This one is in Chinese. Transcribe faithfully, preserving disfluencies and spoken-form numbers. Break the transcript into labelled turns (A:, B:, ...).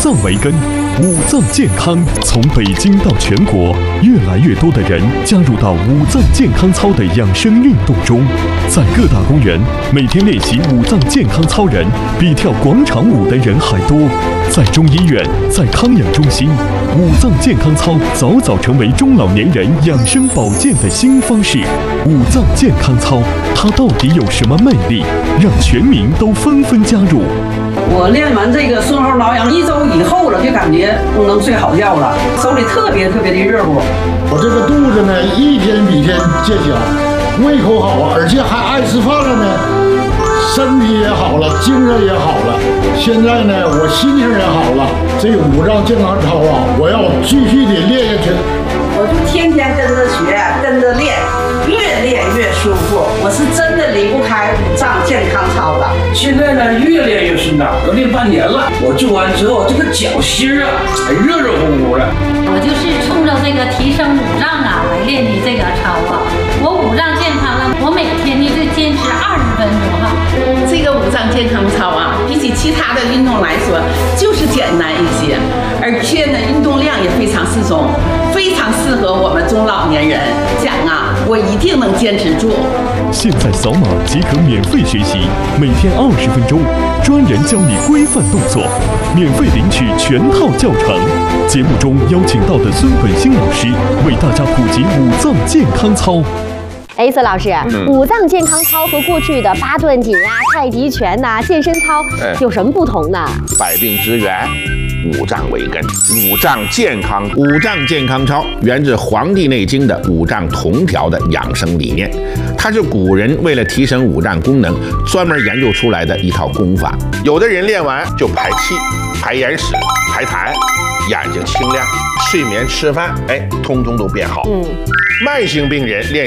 A: 脏为根，五脏健康。从北京到全国，越来越多的人加入到五脏健康操的养生运动中。在各大公园，每天练习五脏健康操人比跳广场舞的人还多。在中医院，在康养中心，五脏健康操早早成为中老年人养生保健的新方式。五脏健康操，它到底有什么魅力，让全民都纷纷加入？
B: 我练完这个顺后挠痒一周以后了，就感觉能睡好觉了，手里特别特别的热乎。
C: 我这个肚子呢，一天比一天见小，胃口好，而且还爱吃饭了呢，身体也好了，精神也好了。现在呢，我心情也好了。这个五脏健康操啊，我要继续的练下去。
B: 我就天天跟着学，跟着练，越练越舒服。我是真的离不开五脏健康操的。
D: 现在呢，越练越顺畅，都练半年了。我做完之后，这个脚心啊，还热热乎乎的。
E: 我就是冲着这个提升五脏啊来练的这个操啊。我五脏健康了，我每天呢就坚持二十分钟哈。
F: 这个五脏健康操啊，比起其他的运动来说，就是简单一些，而且呢，运动量也非常适中，非常适合我们中老年人。讲啊，我一定能坚持住。
A: 现在扫码即可免费学习，每天二十分钟，专人教你规范动作，免费领取全套教程。节目中邀请到的孙本兴老师为大家普及五脏健康操。
G: 哎，孙老师，嗯、五脏健康操和过去的八段锦啊、太极拳呐、啊、健身操有什么不同呢？
H: 百病之源，五脏为根，五脏健康。五脏健康操源自《黄帝内经》的五脏同调的养生理念，它是古人为了提升五脏功能专门研究出来的一套功法。有的人练完就排气、排眼屎、排痰，眼睛清亮，睡眠、吃饭，哎，通通都变好。嗯，慢性病人练